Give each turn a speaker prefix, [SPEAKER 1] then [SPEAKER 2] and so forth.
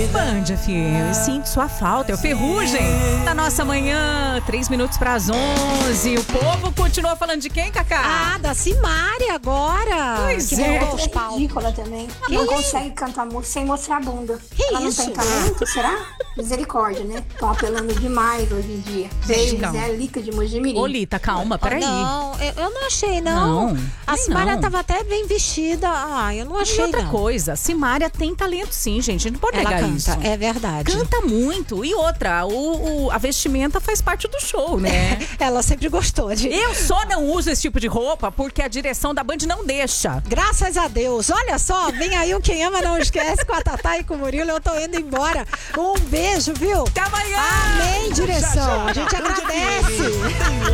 [SPEAKER 1] Band FM, sinto sua falta, é o Ferrugem. Na nossa manhã, 3 minutos para as 11. O povo continua falando de quem, Cacá?
[SPEAKER 2] Ah, da Simária agora.
[SPEAKER 1] Pois
[SPEAKER 2] que
[SPEAKER 1] é.
[SPEAKER 2] voltou aos pau.
[SPEAKER 3] Ridícula também.
[SPEAKER 2] Que
[SPEAKER 3] Não
[SPEAKER 2] isso?
[SPEAKER 3] consegue cantar música sem mostrar a bunda.
[SPEAKER 2] Que
[SPEAKER 3] Ela não
[SPEAKER 2] isso?
[SPEAKER 3] tem talento, será? Misericórdia, né? Estão apelando demais hoje em dia. Beijo,
[SPEAKER 1] calma.
[SPEAKER 3] Zé Lica de Mojimirim.
[SPEAKER 1] Ô, Lita, calma, peraí.
[SPEAKER 2] Não, eu não achei, não.
[SPEAKER 1] Não,
[SPEAKER 2] A
[SPEAKER 1] nem
[SPEAKER 2] Simária
[SPEAKER 1] não.
[SPEAKER 2] tava até bem vestida. Ah, eu não
[SPEAKER 1] E
[SPEAKER 2] achei,
[SPEAKER 1] outra
[SPEAKER 2] não.
[SPEAKER 1] coisa, Simária tem talento sim, gente. A gente não pode
[SPEAKER 2] Ela
[SPEAKER 1] negar
[SPEAKER 2] canta,
[SPEAKER 1] isso.
[SPEAKER 2] é verdade.
[SPEAKER 1] Canta muito. E outra, a vestimenta faz parte do show, né?
[SPEAKER 2] Ela sempre gostou de...
[SPEAKER 1] Eu só não uso esse tipo de roupa porque a direção da Band não deixa.
[SPEAKER 2] Graças a Deus. Olha só, vem aí o Quem Ama Não Esquece com a Tatá e com o Murilo. Eu tô indo embora. Um beijo, viu?
[SPEAKER 1] Até amanhã!
[SPEAKER 2] Amém, direção. A gente agradece.